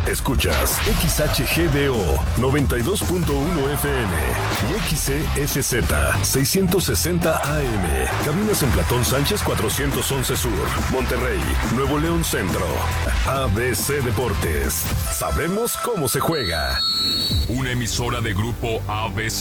Escuchas XHGDO 92.1 FM y XCSZ 660 AM. Caminas en Platón Sánchez 411 Sur, Monterrey, Nuevo León Centro. ABC Deportes. Sabemos cómo se juega. Una emisora de Grupo ABC.